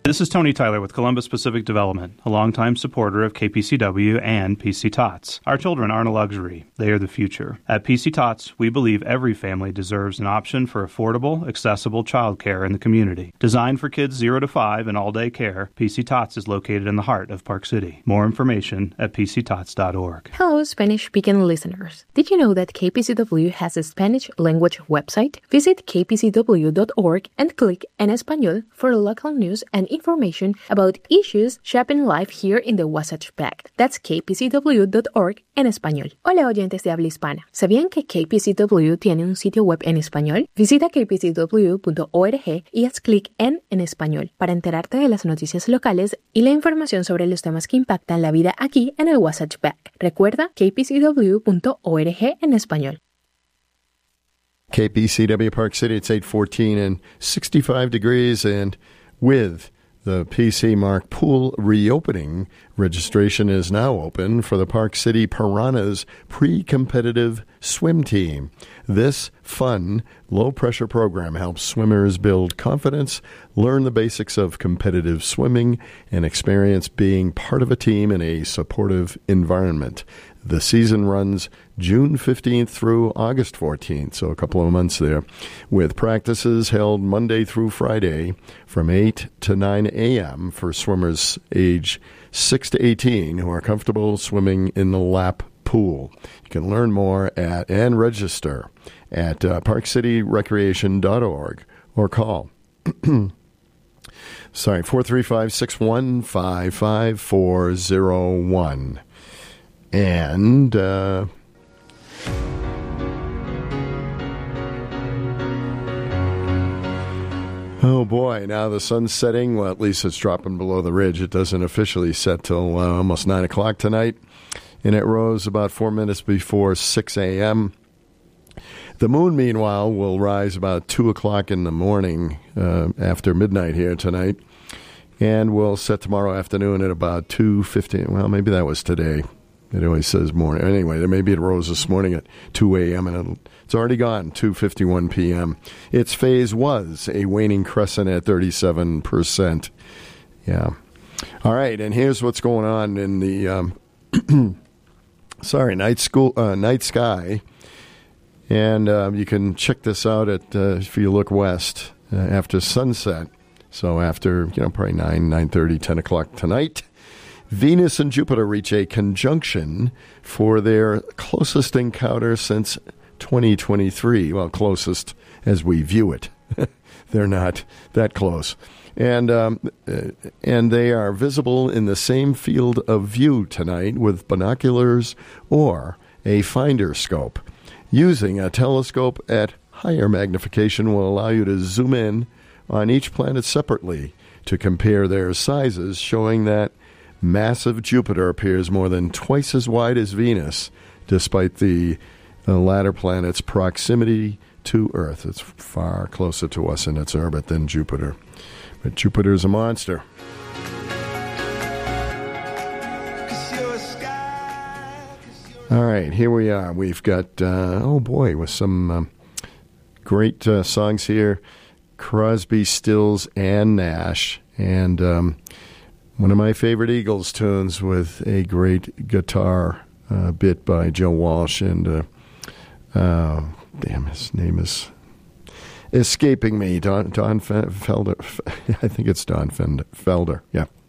This is Tony Tyler with Columbus Pacific Development, a longtime supporter of KPCW and PC Tots. Our children aren't a luxury. They are the future. At PC Tots, we believe every family deserves an option for affordable, accessible childcare in the community. Designed for kids 0 to 5 and all-day care, PC Tots is located in the heart of Park City. More information at pctots.org. Hello, Spanish-speaking listeners. Did you know that KPCW has a Spanish language website? Visit kpcw.org and click En Español for local news and information about issues shaping life here in the Wasatch Back. That's kpcw.org en español. Hola, oyentes de habla hispana. ¿Sabían que KPCW tiene un sitio web en español? Visita kpcw.org y haz clic en español para enterarte de las noticias locales y la información sobre los temas que impactan la vida aquí en el Wasatch Back. Recuerda kpcw.org en español. KPCW Park City, it's 8:14 and 65 degrees, and with the PC Mark Pool reopening, registration is now open for the Park City Piranhas pre-competitive swim team. This fun, low-pressure program helps swimmers build confidence, learn the basics of competitive swimming, and experience being part of a team in a supportive environment. The season runs June 15th through August 14th, so a couple of months there, with practices held Monday through Friday from 8 to 9 a.m. for swimmers age 6 to 18 who are comfortable swimming in the lap pool. You can learn more at and register at parkcityrecreation.org or call 435-615-5401. And oh boy, now the sun's setting. Well, at least it's dropping below the ridge. It doesn't officially set till almost 9 o'clock tonight, and it rose about 4 minutes before 6 a.m. The moon, meanwhile, will rise about 2 o'clock in the morning after midnight here tonight, and will set tomorrow afternoon at about 2:15. Well, maybe that was today. It always says morning. Anyway, maybe it rose this morning at 2 a.m. and it's already gone, 2:51 p.m. Its phase was a waning crescent at 37%. Yeah. All right, and here's what's going on in the night sky. And you can check this out at if you look west after sunset. So after, probably 9:30, 10 o'clock tonight, Venus and Jupiter reach a conjunction for their closest encounter since 2023. Well, closest as we view it. They're not that close. And they are visible in the same field of view tonight with binoculars or a finder scope. Using a telescope at higher magnification will allow you to zoom in on each planet separately to compare their sizes, showing that massive Jupiter appears more than twice as wide as Venus, despite the latter planet's proximity to Earth. It's far closer to us in its orbit than Jupiter. But Jupiter's a monster. All right, here we are. We've got, with some great songs here. Crosby, Stills, and Nash. And one of my favorite Eagles tunes with a great guitar bit by Joe Walsh. And, his name is escaping me. Don Felder. I think it's Don Felder. Yeah.